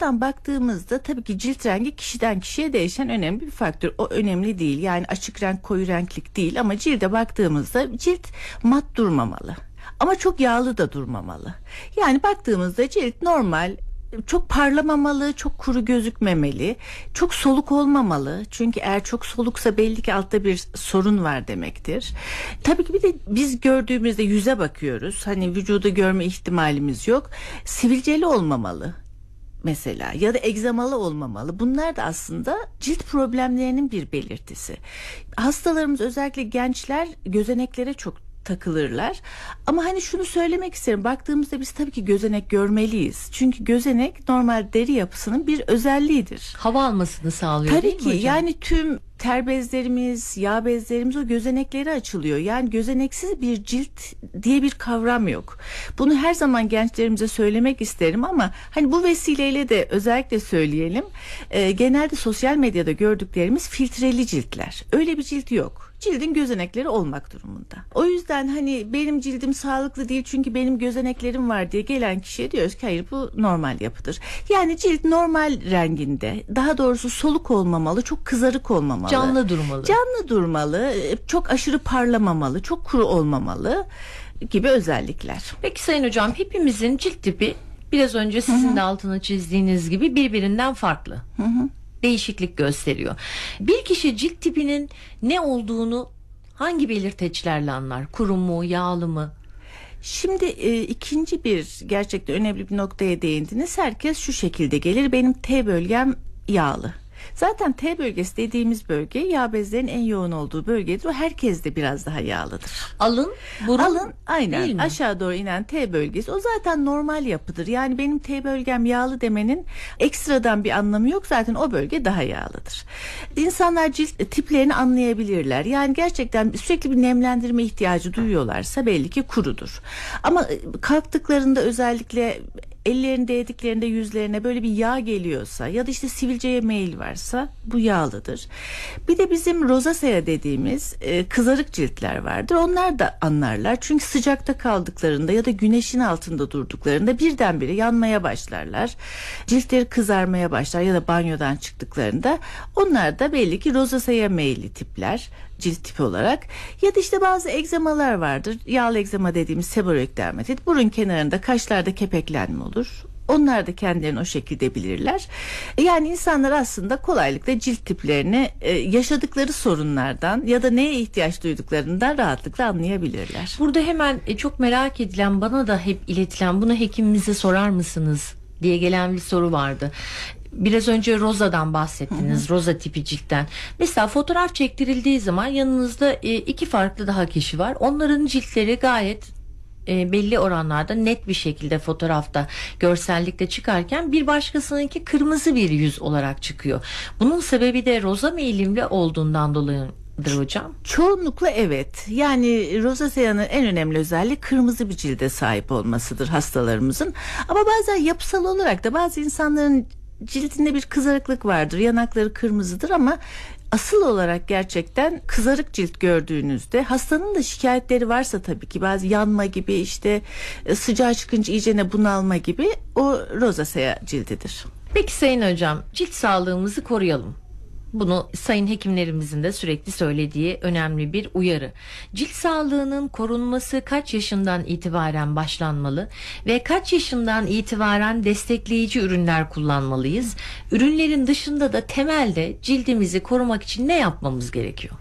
dışarıdan baktığımızda tabii ki cilt rengi kişiden kişiye değişen önemli bir faktör. O önemli değil. Yani açık renk, koyu renklik değil ama cilde baktığımızda cilt mat durmamalı. Ama çok yağlı da durmamalı. Yani baktığımızda cilt normal, çok parlamamalı, çok kuru gözükmemeli, çok soluk olmamalı. Çünkü eğer çok soluksa belli ki altta bir sorun var demektir. Tabii ki bir de biz gördüğümüzde yüze bakıyoruz. Hani vücudu görme ihtimalimiz yok. Sivilceli olmamalı mesela ya da egzamalı olmamalı. Bunlar da aslında cilt problemlerinin bir belirtisi. Hastalarımız, özellikle gençler, gözeneklere çok takılırlar. Ama hani şunu söylemek isterim. Baktığımızda biz tabii ki gözenek görmeliyiz. Çünkü gözenek normal deri yapısının bir özelliğidir. Hava almasını sağlıyor, tabii değil mi ki hocam? yani tüm ter bezlerimiz, yağ bezlerimiz o gözenekleri açılıyor. Yani gözeneksiz bir cilt diye bir kavram yok. Bunu her zaman gençlerimize söylemek isterim ama hani bu vesileyle de özellikle söyleyelim. Genelde sosyal medyada gördüklerimiz filtreli ciltler. Öyle bir cilt yok. Cildin gözenekleri olmak durumunda. O yüzden hani benim cildim sağlıklı değil çünkü benim gözeneklerim var diye gelen kişiye diyoruz ki hayır, bu normal yapıdır. Yani cilt normal renginde, daha doğrusu soluk olmamalı, çok kızarık olmamalı. Canlı durmalı. Canlı durmalı, çok aşırı parlamamalı, çok kuru olmamalı gibi özellikler. Peki Sayın Hocam, hepimizin cilt tipi biraz önce sizin de altını çizdiğiniz gibi birbirinden farklı. Değişiklik gösteriyor. Bir kişi cilt tipinin ne olduğunu hangi belirteçlerle anlar? Kuru mu, yağlı mı? Şimdi ikinci bir gerçekten önemli bir noktaya değindiniz. Herkes şu şekilde gelir: benim T bölgem yağlı. Zaten T bölgesi dediğimiz bölge yağ bezlerinin en yoğun olduğu bölgedir. O herkes de biraz daha yağlıdır. Alın, burun, alın aynen aşağı doğru inen T bölgesi, o zaten normal yapıdır. Yani benim T bölgem yağlı demenin ekstradan bir anlamı yok. Zaten o bölge daha yağlıdır. İnsanlar cilt tiplerini anlayabilirler. Yani gerçekten sürekli bir nemlendirme ihtiyacı duyuyorlarsa belli ki kurudur. Ama kalktıklarında, özellikle ellerini değdiklerinde yüzlerine böyle bir yağ geliyorsa ya da işte sivilceye meyil varsa bu yağlıdır. Bir de bizim rozasea dediğimiz kızarık ciltler vardır. Onlar da anlarlar. Çünkü sıcakta kaldıklarında ya da güneşin altında durduklarında birdenbire yanmaya başlarlar. Ciltleri kızarmaya başlar ya da banyodan çıktıklarında. Onlar da belli ki rozasea meyilli tipler, cilt tipi olarak. Ya da işte bazı egzamalar vardır. Yağlı egzama dediğimiz seborreik dermatit. Burun kenarında, kaşlarda kepeklenme olur. Onlar da kendilerini o şekilde bilirler. Yani insanlar aslında kolaylıkla cilt tiplerini yaşadıkları sorunlardan ya da neye ihtiyaç duyduklarından rahatlıkla anlayabilirler. Burada hemen çok merak edilen, bana da hep iletilen, bunu hekimimize sorar mısınız diye gelen bir soru vardı. Biraz önce rozadan bahsettiniz. Roza tipi ciltten. Mesela fotoğraf çektirildiği zaman yanınızda iki farklı daha kişi var. Onların ciltleri gayet belli oranlarda net bir şekilde fotoğrafta, görsellikte çıkarken bir başkasınınki kırmızı bir yüz olarak çıkıyor. Bunun sebebi de roza meyilli olduğundan dolayıdır hocam. Çoğunlukla evet. Yani rozasea'nın en önemli özelliği kırmızı bir cilde sahip olmasıdır hastalarımızın. Ama bazen yapısal olarak da bazı insanların cildinde bir kızarıklık vardır. Yanakları kırmızıdır ama asıl olarak gerçekten kızarık cilt gördüğünüzde, hastanın da şikayetleri varsa tabii ki, bazı yanma gibi, işte sıcağı çıkınca iyicene bunalma gibi, o rozasea cildidir. Peki Sayın Hocam, cilt sağlığımızı koruyalım. Bunu sayın hekimlerimizin de sürekli söylediği önemli bir uyarı. Cilt sağlığının korunması kaç yaşından itibaren başlanmalı ve kaç yaşından itibaren destekleyici ürünler kullanmalıyız? Ürünlerin dışında da temelde cildimizi korumak için ne yapmamız gerekiyor?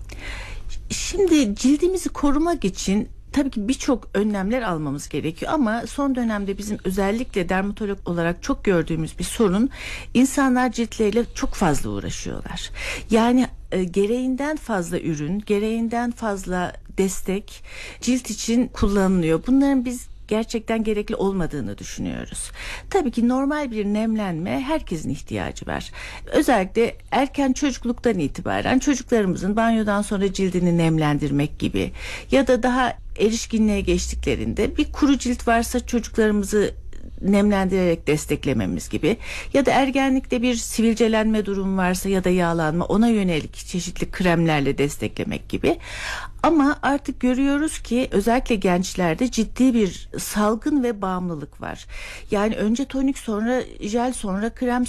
Şimdi cildimizi korumak için tabii ki birçok önlemler almamız gerekiyor ama son dönemde bizim özellikle dermatolog olarak çok gördüğümüz bir sorun, insanlar ciltleriyle çok fazla uğraşıyorlar. Yani gereğinden fazla ürün, gereğinden fazla destek cilt için kullanılıyor. Bunların biz gerçekten gerekli olmadığını düşünüyoruz. Tabii ki normal bir nemlenme herkesin ihtiyacı var. Özellikle erken çocukluktan itibaren çocuklarımızın banyodan sonra cildini nemlendirmek gibi ya da daha erişkinliğe geçtiklerinde bir kuru cilt varsa çocuklarımızı nemlendirerek desteklememiz gibi ya da ergenlikte bir sivilcelenme durum varsa ya da yağlanma, ona yönelik çeşitli kremlerle desteklemek gibi. Ama artık görüyoruz ki özellikle gençlerde ciddi bir salgın ve bağımlılık var. Yani önce tonik, sonra jel, sonra krem,